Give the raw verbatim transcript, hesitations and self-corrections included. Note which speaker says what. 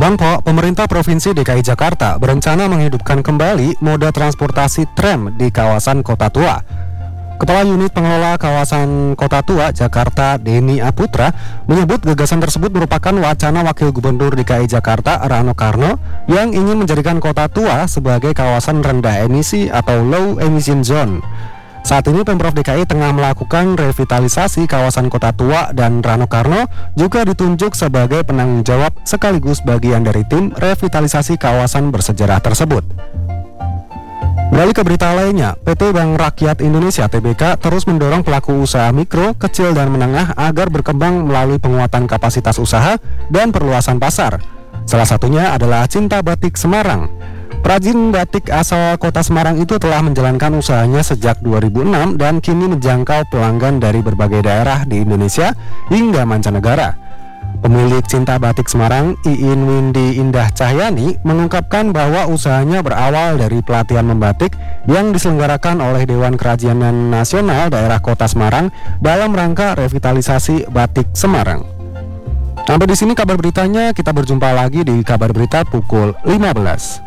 Speaker 1: Bang Po, pemerintah Provinsi D K I Jakarta berencana menghidupkan kembali moda transportasi tram di kawasan Kota Tua. Kepala Unit Pengelola Kawasan Kota Tua Jakarta, Denny Aputra, menyebut gagasan tersebut merupakan wacana Wakil Gubernur D K I Jakarta, Rano Karno, yang ingin menjadikan Kota Tua sebagai kawasan rendah emisi atau low emission zone. Saat ini Pemprov D K I tengah melakukan revitalisasi kawasan Kota Tua dan Rano Karno juga ditunjuk sebagai penanggung jawab sekaligus bagian dari tim revitalisasi kawasan bersejarah tersebut. Beralih ke berita lainnya, P T Bank Rakyat Indonesia T B K terus mendorong pelaku usaha mikro, kecil dan menengah agar berkembang melalui penguatan kapasitas usaha dan perluasan pasar. Salah satunya adalah Cinta Batik Semarang. Perajin batik asal kota Semarang itu telah menjalankan usahanya sejak dua ribu enam dan kini menjangkau pelanggan dari berbagai daerah di Indonesia hingga mancanegara. Pemilik Cinta Batik Semarang, Iin Windy Indah Cahyani, mengungkapkan bahwa usahanya berawal dari pelatihan membatik yang diselenggarakan oleh Dewan Kerajinan Nasional Daerah Kota Semarang dalam rangka revitalisasi batik Semarang. Sampai di sini kabar beritanya, kita berjumpa lagi di kabar berita pukul lima belas.